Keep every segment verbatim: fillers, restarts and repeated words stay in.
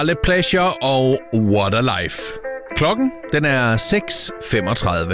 Scarlet Pleasure og What a Life. Klokken, den er seks femogtredive.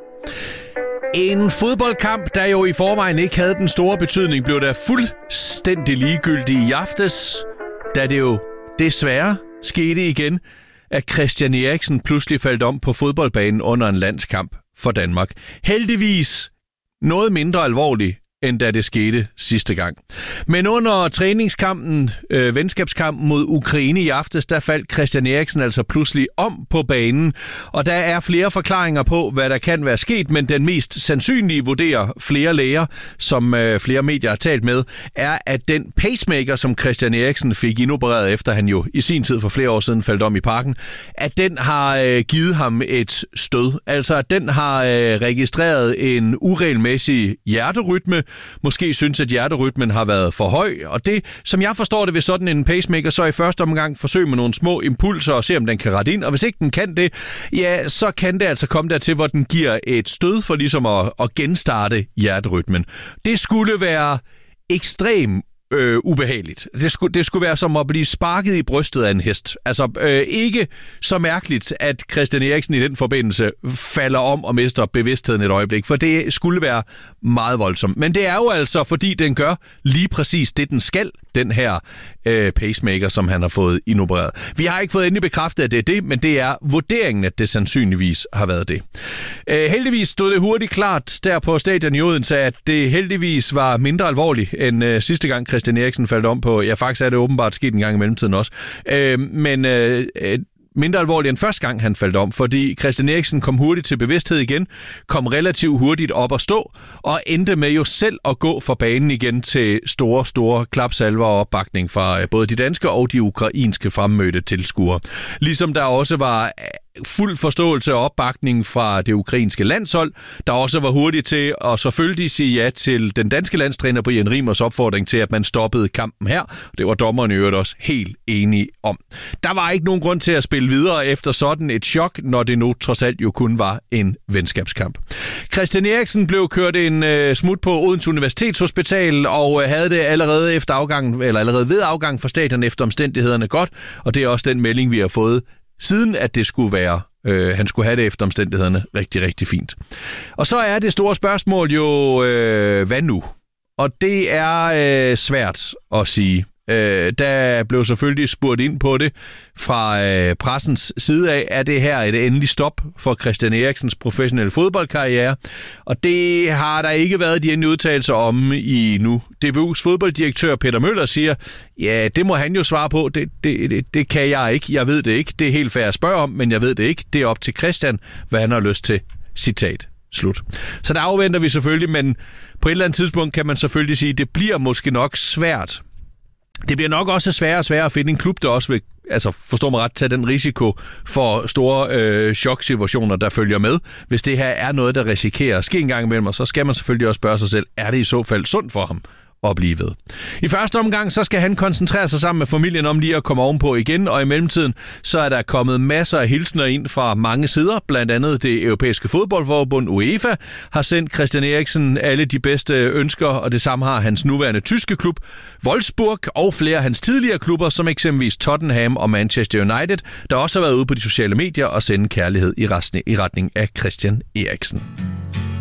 En fodboldkamp, der jo i forvejen ikke havde den store betydning, blev der fuldstændig ligegyldig i aftes, da det jo desværre skete igen, at Christian Eriksen pludselig faldt om på fodboldbanen under en landskamp for Danmark. Heldigvis noget mindre alvorligt, end da det skete sidste gang. Men under træningskampen, øh, venskabskampen mod Ukraine i aftes, der faldt Christian Eriksen altså pludselig om på banen. Og der er flere forklaringer på, hvad der kan være sket, men den mest sandsynlige, vurderer flere læger, som øh, flere medier har talt med, er, at den pacemaker, som Christian Eriksen fik inopereret, efter han jo i sin tid for flere år siden faldt om i parken, at den har øh, givet ham et stød. Altså, at den har øh, registreret en uregelmæssig hjerterytme. Måske synes, at hjerterytmen har været for høj, og det, som jeg forstår det ved sådan en pacemaker, så i første omgang forsøge med nogle små impulser og se, om den kan rette ind, og hvis ikke den kan det, ja, så kan det altså komme dertil, hvor den giver et stød for ligesom at, at genstarte hjerterytmen. Det skulle være ekstremt Øh, ubehageligt. Det skulle, det skulle være som at blive sparket i brystet af en hest. Altså øh, ikke så mærkeligt, at Christian Eriksen i den forbindelse falder om og mister bevidstheden et øjeblik, for det skulle være meget voldsomt. Men det er jo altså, fordi den gør lige præcis det, den skal, den her øh, pacemaker, som han har fået inopereret. Vi har ikke fået endelig bekræftet, at det er det, men det er vurderingen, at det sandsynligvis har været det. Øh, heldigvis stod det hurtigt klart der på stadion i Odense, at det heldigvis var mindre alvorligt end øh, sidste gang Christian Eriksen faldt om på. Ja, faktisk er det åbenbart sket en gang i mellemtiden også. Øh, men øh, mindre alvorligt end første gang, han faldt om, fordi Christian Eriksen kom hurtigt til bevidsthed igen, kom relativt hurtigt op at stå, og endte med jo selv at gå fra banen igen til store, store klapsalver og opbakning fra både de danske og de ukrainske fremmødte tilskuere. Ligesom der også var fuld forståelse og opbakning fra det ukrainske landshold, der også var hurtigt til at selvfølgelig sige ja til den danske landstræner Brian Riemers opfordring til, at man stoppede kampen her. Det var dommerne i øvrigt også helt enige om. Der var ikke nogen grund til at spille videre efter sådan et chok, når det nu trods alt jo kun var en venskabskamp. Christian Eriksen blev kørt en uh, smut på Odense Universitetshospital og uh, havde det allerede efter afgang, eller allerede ved afgang fra stadion efter omstændighederne godt, og det er også den melding, vi har fået siden, at det skulle være, øh, han skulle have det efter omstændighederne rigtig, rigtig fint. Og så er det store spørgsmål jo, øh, hvad nu? Og det er øh, svært at sige. Øh, der blev selvfølgelig spurgt ind på det fra øh, pressens side af, er det her et endeligt stop for Christian Eriksens professionelle fodboldkarriere? Og det har der ikke været de endelige udtalelser om i nu. D B U's fodbolddirektør Peter Møller siger, ja, det må han jo svare på. Det, det, det, det kan jeg ikke. Jeg ved det ikke. Det er helt fair at spørge om, men jeg ved det ikke. Det er op til Christian, hvad han har lyst til. Citat. Slut. Så der afventer vi selvfølgelig, men på et eller andet tidspunkt kan man selvfølgelig sige, det bliver måske nok svært. Det bliver nok også sværere og sværere at finde en klub, der også vil, altså forstår mig ret, tage den risiko for store øh, choksituationer, der følger med. Hvis det her er noget, der risikerer at ske en gang imellem, så skal man selvfølgelig også spørge sig selv, er det i så fald sundt for ham at blive ved? I første omgang, så skal han koncentrere sig sammen med familien om lige at komme ovenpå igen, og i mellemtiden, så er der kommet masser af hilsner ind fra mange sider, blandt andet det europæiske fodboldforbund UEFA har sendt Christian Eriksen alle de bedste ønsker, og det samme har hans nuværende tyske klub Wolfsburg og flere af hans tidligere klubber, som eksempelvis Tottenham og Manchester United, der også har været ude på de sociale medier og sende kærlighed i retning af Christian Eriksen.